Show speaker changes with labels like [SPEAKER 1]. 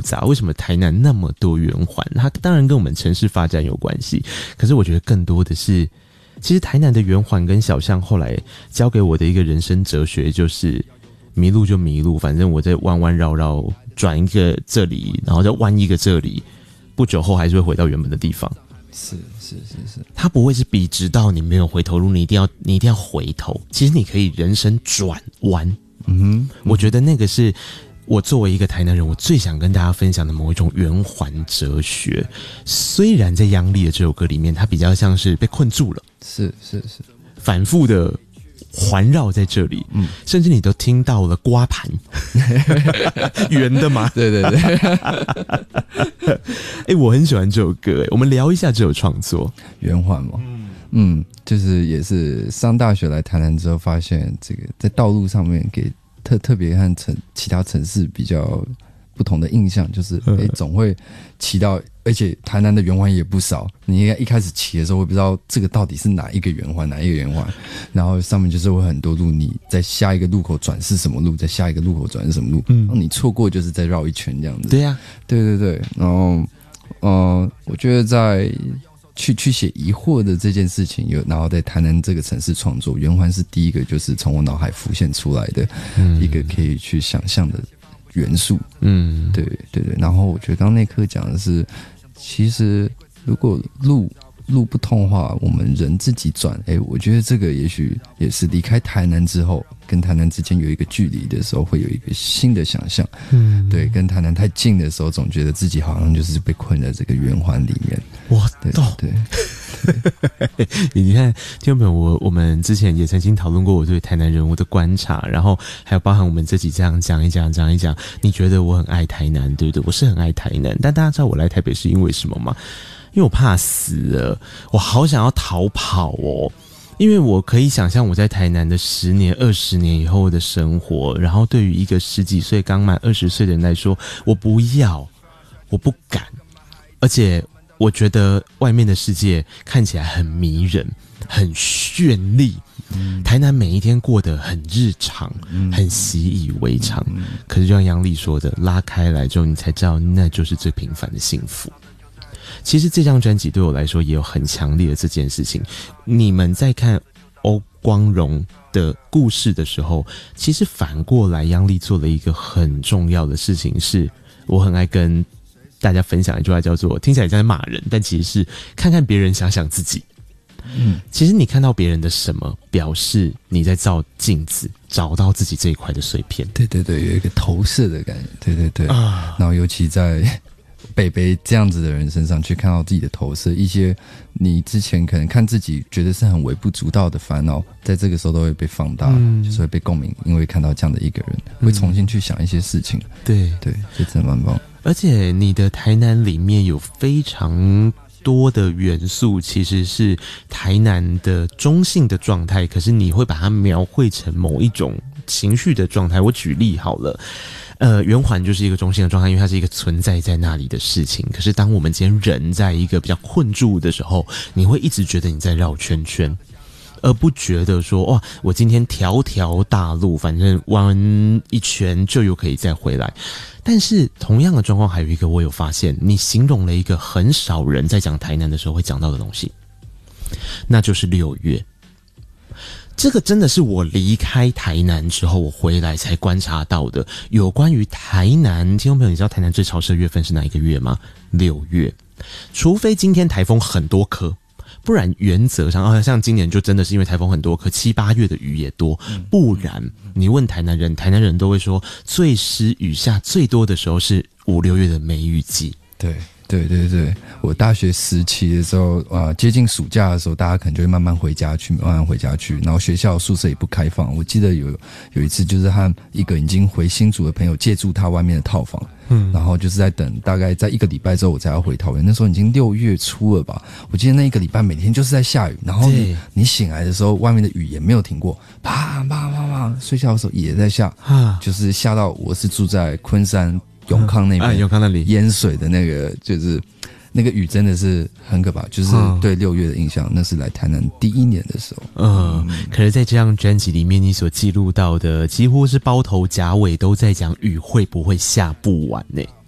[SPEAKER 1] 杂？为什么台南那么多圆环？它当然跟我们城市发展有关系，可是我觉得更多的是，其实台南的圆环跟小巷后来教给我的一个人生哲学就是迷路就迷路，反正我在弯弯绕绕转一个这里，然后再弯一个这里，不久后还是会回到原本的地方。
[SPEAKER 2] 是，
[SPEAKER 1] 它不会是笔直到你没有回头路，你一定要回头。其实你可以人生转弯。我觉得那个是我作为一个台南人，我最想跟大家分享的某一种圆环哲学。虽然在央丽的这首歌里面，它比较像是被困住了，
[SPEAKER 2] 是，
[SPEAKER 1] 反复的环绕在这里，甚至你都听到了刮盘，圆的吗？
[SPEAKER 2] 对，
[SPEAKER 1] 我很喜欢这首歌，我们聊一下这首创作
[SPEAKER 2] 圆环嘛。就是也是上大学来台南之后，发现这个在道路上面给特别和其他城市比较不同的印象，就是总会骑到，而且台南的圆环也不少。你应该一开始骑的时候会不知道这个到底是哪一个圆环，然后上面就是会很多路，你在下一个路口转是什么路，在下一个路口转是什么路，然后你错过就是再绕一圈这样子。
[SPEAKER 1] 对呀，
[SPEAKER 2] 对，然后我觉得在去写疑惑的这件事情，然后在台南这个城市创作，圆环是第一个，就是从我脑海浮现出来的一个可以去想象的元素。对。然后我觉得刚刚那刻讲的是，其实如果路不通的话，我们人自己转。我觉得这个也许也是离开台南之后，跟台南之间有一个距离的时候，会有一个新的想象。对，跟台南太近的时候，总觉得自己好像就是被困在这个圆环里面。
[SPEAKER 1] 哇，
[SPEAKER 2] 对。
[SPEAKER 1] 你看，听众朋友，我们之前也曾经讨论过我对台南人物的观察，然后还有包含我们自己这样讲一讲，你觉得我很爱台南，对不对？我是很爱台南，但大家知道我来台北是因为什么吗？因为我怕死了，我好想要逃跑哦。因为我可以想象我在台南的10年、20年以后的生活，然后对于一个10几岁刚满20岁的人来说，我不要，我不敢，而且我觉得外面的世界看起来很迷人，很绚丽。台南每一天过得很日常，很习以为常。可是就像杨丽说的，拉开来之后，你才知道那就是最平凡的幸福。其实这张专辑对我来说也有很强烈的这件事情。你们在看欧光荣的故事的时候，其实反过来央丽做了一个很重要的事情，是我很爱跟大家分享一句话，叫做听起来像在骂人，但其实是看看别人，想想自己。其实你看到别人的什么，表示你在照镜子，找到自己这一块的碎片。
[SPEAKER 2] 对，有一个投射的感觉。对然后尤其在北北这样子的人身上去看到自己的投射，一些你之前可能看自己觉得是很微不足道的烦恼，在这个时候都会被放大，就是会被共鸣，因为看到这样的一个人，会重新去想一些事情。对，这真的蛮棒。
[SPEAKER 1] 而且你的台南里面有非常多的元素，其实是台南的中性的状态，可是你会把它描绘成某一种情绪的状态。我举例好了。圆环就是一个中性的状态，因为它是一个存在在那里的事情。可是当我们今天人在一个比较困住的时候，你会一直觉得你在绕圈圈，而不觉得说哇，我今天条条大路，反正弯一圈就又可以再回来。但是同样的状况还有一个，我有发现，你形容了一个很少人在讲台南的时候会讲到的东西，那就是6月。这个真的是我离开台南之后，我回来才观察到的。有关于台南，听众朋友，你知道台南最潮湿的月份是哪一个月吗？6月。除非今天台风很多颗，不然原则上，像今年就真的是因为台风很多颗，7、8月的雨也多。不然你问台南人，台南人都会说，最湿雨下最多的时候是5、6月的梅雨季。
[SPEAKER 2] 对，我大学时期的时候，接近暑假的时候，大家可能就会慢慢回家去，然后学校宿舍也不开放。我记得有一次，就是和一个已经回新竹的朋友借住他外面的套房，然后就是在等，大概在1个礼拜之后，我才要回桃园。那时候已经6月初了吧？我记得那1个礼拜每天就是在下雨，然后你醒来的时候，外面的雨也没有停过，啪啪啪啪，睡觉的时候也在下，就是下到我是住在昆山。永康那边，
[SPEAKER 1] 永康那里
[SPEAKER 2] 淹水的那个，就是那个雨真的是很可怕，就是对6月的印象，那是来台南第1年的时候。
[SPEAKER 1] 可是在这张专辑里面，你所记录到的，几乎是包头夹尾都在讲雨会不会下不完呢？